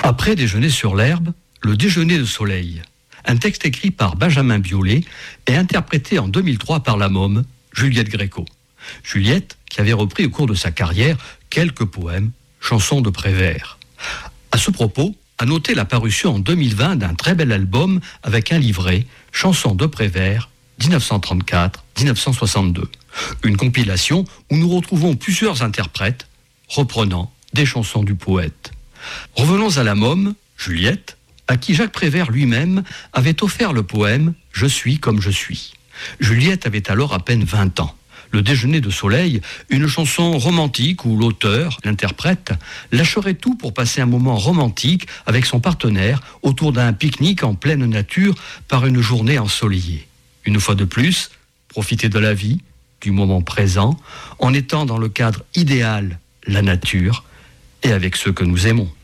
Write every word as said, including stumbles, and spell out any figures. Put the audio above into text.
Après déjeuner sur l'herbe, le déjeuner de soleil. Un texte écrit par Benjamin Biolay et interprété en deux mille trois par la môme, Juliette Gréco. Juliette, qui avait repris au cours de sa carrière quelques poèmes, chansons de Prévert. À ce propos, à noter la parution en deux mille vingt d'un très bel album avec un livret, Chansons de Prévert, dix-neuf cent trente-quatre à dix-neuf cent soixante-deux. Une compilation où nous retrouvons plusieurs interprètes reprenant des chansons du poète. Revenons à la môme, Juliette, à qui Jacques Prévert lui-même avait offert le poème « Je suis comme je suis ». Juliette avait alors à peine vingt ans. Le déjeuner de soleil, une chanson romantique où l'auteur, l'interprète, lâcherait tout pour passer un moment romantique avec son partenaire autour d'un pique-nique en pleine nature par une journée ensoleillée. Une fois de plus, profiter de la vie, du moment présent, en étant dans le cadre idéal, la nature, et avec ceux que nous aimons.